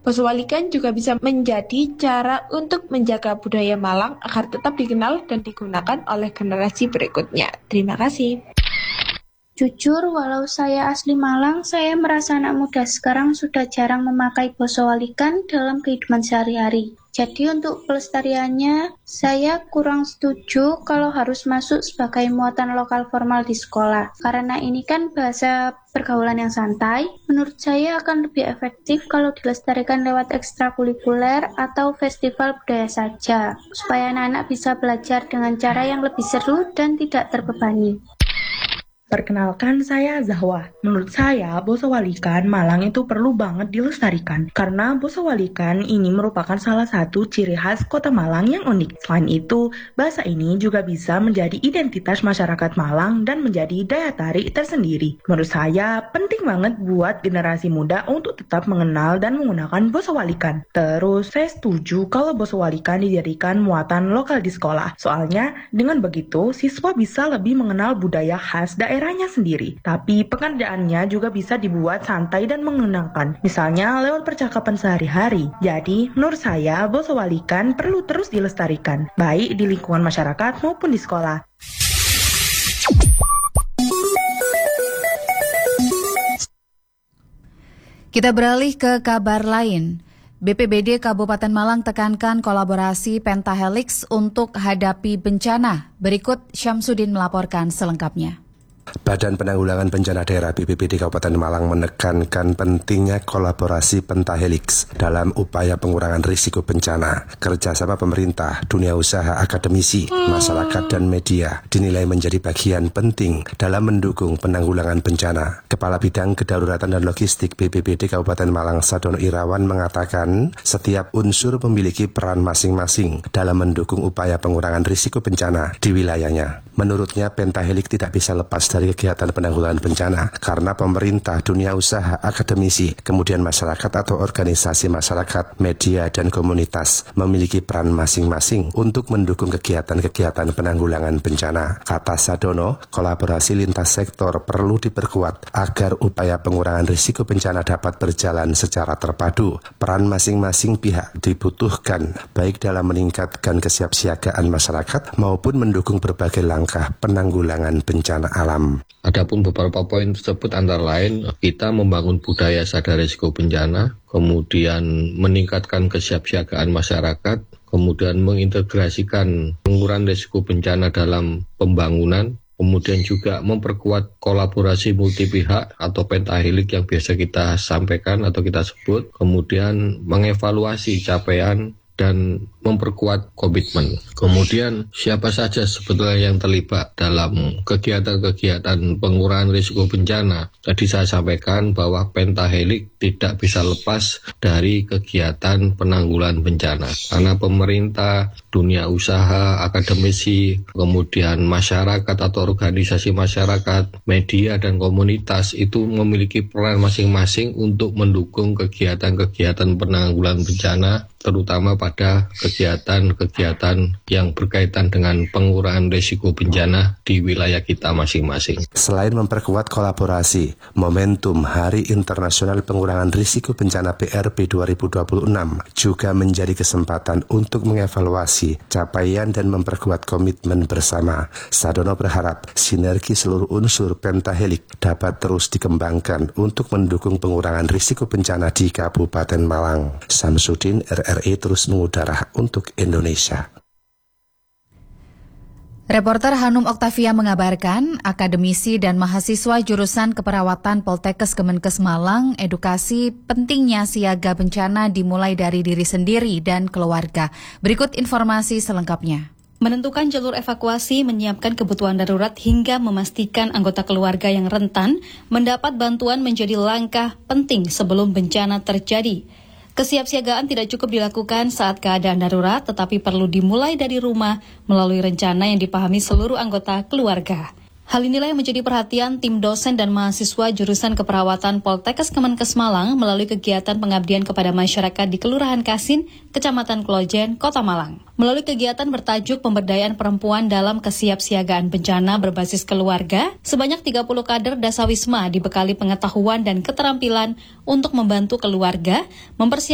Poswalikan juga bisa menjadi cara untuk menjaga budaya Malang agar tetap dikenal dan digunakan oleh generasi berikutnya. Terima kasih. Jujur, walau saya asli Malang, saya merasa anak muda sekarang sudah jarang memakai poswalikan dalam kehidupan sehari-hari. Jadi untuk pelestariannya, saya kurang setuju kalau harus masuk sebagai muatan lokal formal di sekolah. Karena ini kan bahasa pergaulan yang santai, menurut saya akan lebih efektif kalau dilestarikan lewat ekstrakurikuler atau festival budaya saja, supaya anak-anak bisa belajar dengan cara yang lebih seru dan tidak terbebani. Perkenalkan, saya Zahwa. Menurut saya, Bosowalikan Malang itu perlu banget dilestarikan karena Bosowalikan ini merupakan salah satu ciri khas kota Malang yang unik. Selain itu, bahasa ini juga bisa menjadi identitas masyarakat Malang dan menjadi daya tarik tersendiri. Menurut saya, penting banget buat generasi muda untuk tetap mengenal dan menggunakan Bosowalikan. Terus, saya setuju kalau Bosowalikan dijadikan muatan lokal di sekolah. Soalnya, dengan begitu, siswa bisa lebih mengenal budaya khas daerahnya sendiri. Tapi pengerjaannya juga bisa dibuat santai dan menyenangkan. Misalnya lewat percakapan sehari-hari. Jadi, menurut saya, Bosowalikan perlu terus dilestarikan, baik di lingkungan masyarakat maupun di sekolah. Kita beralih ke kabar lain. BPBD Kabupaten Malang tekankan kolaborasi Pentahelix untuk hadapi bencana. Berikut Syamsuddin melaporkan selengkapnya. Badan Penanggulangan Bencana Daerah BPBD Kabupaten Malang menekankan pentingnya kolaborasi Pentahelix dalam upaya pengurangan risiko bencana. Kerjasama pemerintah, dunia usaha, akademisi, masyarakat, dan media dinilai menjadi bagian penting dalam mendukung penanggulangan bencana. Kepala Bidang Kedaruratan dan Logistik BPBD Kabupaten Malang, Sadono Irawan, mengatakan setiap unsur memiliki peran masing-masing dalam mendukung upaya pengurangan risiko bencana di wilayahnya. Menurutnya, Pentahelix tidak bisa lepas dari kegiatan penanggulangan bencana karena pemerintah, dunia usaha, akademisi, kemudian masyarakat atau organisasi masyarakat, media, dan komunitas memiliki peran masing-masing untuk mendukung kegiatan-kegiatan penanggulangan bencana. Kata Sadono, kolaborasi lintas sektor perlu diperkuat agar upaya pengurangan risiko bencana dapat berjalan secara terpadu. Peran masing-masing pihak dibutuhkan baik dalam meningkatkan kesiapsiagaan masyarakat maupun mendukung berbagai langkah penanggulangan bencana alam. Adapun beberapa poin tersebut antara lain kita membangun budaya sadar risiko bencana, kemudian meningkatkan kesiapsiagaan masyarakat, kemudian mengintegrasikan pengurangan risiko bencana dalam pembangunan, kemudian juga memperkuat kolaborasi multi pihak atau Pentahelix yang biasa kita sampaikan atau kita sebut, kemudian mengevaluasi capaian dan memperkuat komitmen. Kemudian siapa saja sebetulnya yang terlibat dalam kegiatan-kegiatan pengurangan risiko bencana. Tadi saya sampaikan bahwa Pentahelix tidak bisa lepas dari kegiatan penanggulangan bencana. Karena pemerintah, dunia usaha, akademisi, kemudian masyarakat atau organisasi masyarakat, media dan komunitas itu memiliki peran masing-masing untuk mendukung kegiatan-kegiatan penanggulangan bencana, terutama pada kegiatan-kegiatan yang berkaitan dengan pengurangan risiko bencana di wilayah kita masing-masing. Selain memperkuat kolaborasi, momentum Hari Internasional Pengurangan Risiko Bencana PRB 2026 juga menjadi kesempatan untuk mengevaluasi capaian dan memperkuat komitmen bersama. Sadono berharap sinergi seluruh unsur Pentahelix dapat terus dikembangkan untuk mendukung pengurangan risiko bencana di Kabupaten Malang. Syamsuddin, RRI terus mengudara untuk Indonesia. Reporter Hanum Oktavia mengabarkan, akademisi dan mahasiswa jurusan keperawatan Poltekkes Kemenkes Malang edukasi pentingnya siaga bencana dimulai dari diri sendiri dan keluarga. Berikut informasi selengkapnya. Menentukan jalur evakuasi, menyiapkan kebutuhan darurat hingga memastikan anggota keluarga yang rentan mendapat bantuan menjadi langkah penting sebelum bencana terjadi. Kesiapsiagaan tidak cukup dilakukan saat keadaan darurat, tetapi perlu dimulai dari rumah melalui rencana yang dipahami seluruh anggota keluarga. Hal inilah yang menjadi perhatian tim dosen dan mahasiswa jurusan keperawatan Poltekkes Kemenkes Malang melalui kegiatan pengabdian kepada masyarakat di Kelurahan Kasin, Kecamatan Klojen, Kota Malang. Melalui kegiatan bertajuk pemberdayaan perempuan dalam kesiapsiagaan bencana berbasis keluarga, sebanyak 30 kader Dasawisma dibekali pengetahuan dan keterampilan untuk membantu keluarga mempersiapkan